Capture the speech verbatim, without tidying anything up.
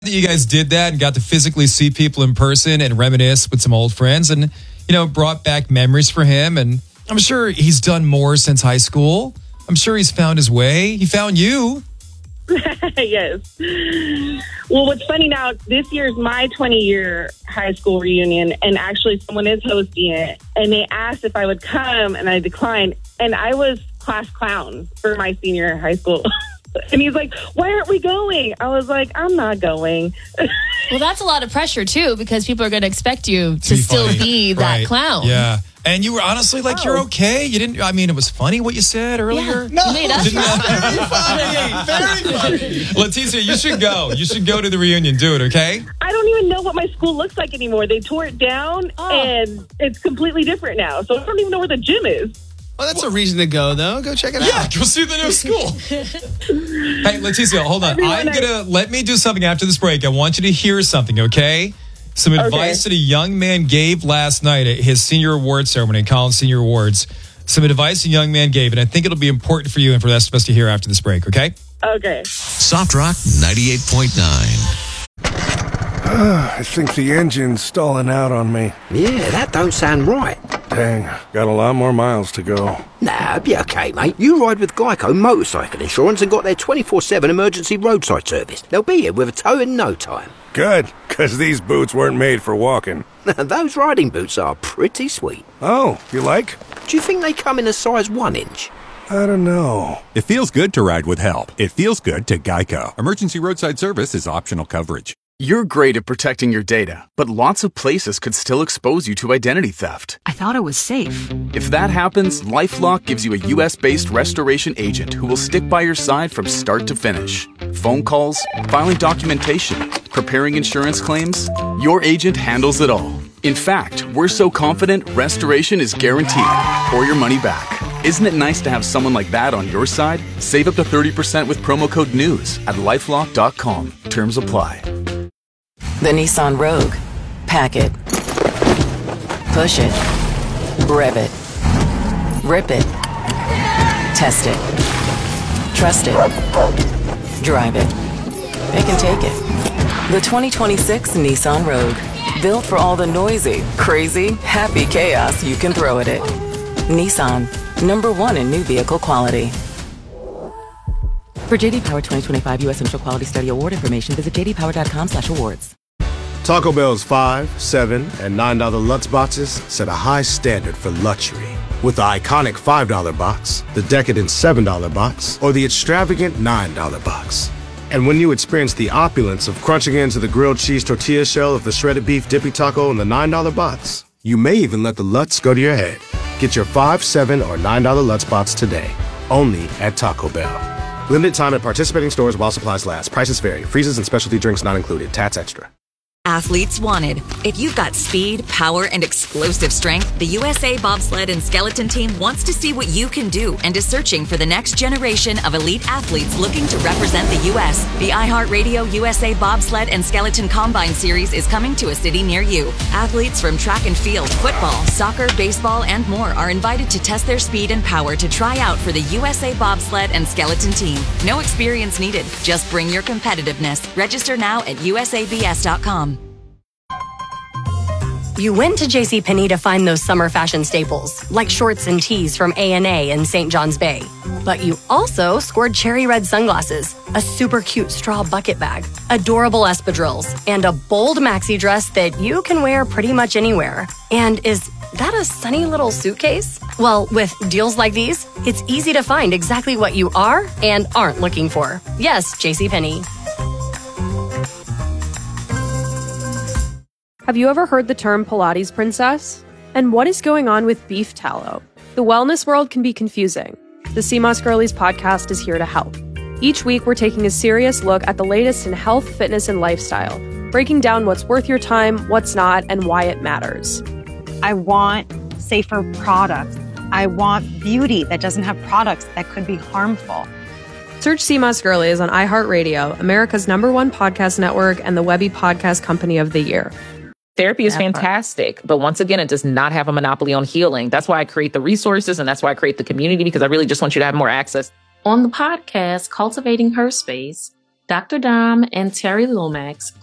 that you guys did that and got to physically see people in person and reminisce with some old friends and, you know, brought back memories for him. And I'm sure he's done more since high school. I'm sure he's found his way. He found you. Yes. Well, what's funny now, this year's my twenty-year high school reunion, and actually someone is hosting it, and they asked if I would come, and I declined, and I was class clown for my senior high school. And he's like, why aren't we going? I was like, I'm not going. Well, that's a lot of pressure, too, because people are going to expect you to, be still funny. be that Right. clown. Yeah. And you were honestly like, Oh. you're okay. You didn't, I mean, it was funny what you said earlier. Yeah. You made up Didn't- Very funny. Very funny. Leticia, you should go. You should go to the reunion. Do it, okay? I don't even know what my school looks like anymore. They tore it down, Oh. and it's completely different now. So I don't even know where the gym is. Well, that's a reason to go, though. Go check it Yeah, out. go see the new school. Hey, Leticia, hold on. Everyone I'm I- going to, let me do something after this break. I want you to hear something, okay? Some advice that a young man gave last night at his senior award ceremony, Collins Senior Awards. Some advice a young man gave, and I think it'll be important for you and for the rest of us to hear after this break, okay? Okay. Soft Rock ninety-eight point nine. I think the engine's stalling out on me. Yeah, that don't sound right. Dang, got a lot more miles to go. Nah, be okay, mate. You ride with Geico Motorcycle Insurance and got their twenty-four seven emergency roadside service. They'll be here with a tow in no time. Good, because these boots weren't made for walking. Those riding boots are pretty sweet. Oh, you like? Do you think they come in a size one inch? I don't know. It feels good to ride with help. It feels good to Geico. Emergency roadside service is optional coverage. You're great at protecting your data, but lots of places could still expose you to identity theft. I thought it was safe. If that happens, LifeLock gives you a U S-based restoration agent who will stick by your side from start to finish. Phone calls, filing documentation, preparing insurance claims, your agent handles it all. In fact, we're so confident restoration is guaranteed or your money back. Isn't it nice to have someone like that on your side? Save up to thirty percent with promo code NEWS at lifelock dot com. Terms apply. The Nissan Rogue. Pack it. Push it. Rev it. Rip it. Test it. Trust it. Drive it. It can take it. The twenty twenty-six Nissan Rogue. Built for all the noisy, crazy, happy chaos you can throw at it. Nissan. Number one in new vehicle quality. For J D Power twenty twenty-five U S Initial Quality Study Award information, visit j d power dot com slash awards. Taco Bell's five, seven, and nine dollar Lutz boxes set a high standard for luxury. With the iconic five dollar box, the decadent seven dollar box, or the extravagant nine dollar box. And when you experience the opulence of crunching into the grilled cheese tortilla shell of the shredded beef dippy taco in the nine dollar box, you may even let the Lutz go to your head. Get your five, seven, or nine dollar Lutz box today, only at Taco Bell. Limited time at participating stores while supplies last. Prices vary. Freezes and specialty drinks not included. Tats extra. Athletes wanted. If you've got speed, power, and explosive strength, the U S A Bobsled and Skeleton Team wants to see what you can do and is searching for the next generation of elite athletes looking to represent the U S The iHeartRadio U S A Bobsled and Skeleton Combine Series is coming to a city near you. Athletes from track and field, football, soccer, baseball, and more are invited to test their speed and power to try out for the U S A Bobsled and Skeleton Team. No experience needed. Just bring your competitiveness. Register now at U S A B S dot com. You went to JCPenney to find those summer fashion staples, like shorts and tees from A and A in Saint John's Bay. But you also scored cherry red sunglasses, a super cute straw bucket bag, adorable espadrilles, and a bold maxi dress that you can wear pretty much anywhere. And is that a sunny little suitcase? Well, with deals like these, it's easy to find exactly what you are and aren't looking for. Yes, JCPenney. Have you ever heard the term Pilates princess? And what is going on with beef tallow? The wellness world can be confusing. The C M O S Girlies podcast is here to help. Each week, we're taking a serious look at the latest in health, fitness, and lifestyle, breaking down what's worth your time, what's not, and why it matters. I want safer products. I want beauty that doesn't have products that could be harmful. Search C M O S Girlies on iHeartRadio, America's number one podcast network and the Webby Podcast Company of the Year. Therapy is fantastic, but once again, it does not have a monopoly on healing. That's why I create the resources and that's why I create the community, because I really just want you to have more access. On the podcast, Cultivating Her Space, Doctor Dom and Terry Lomax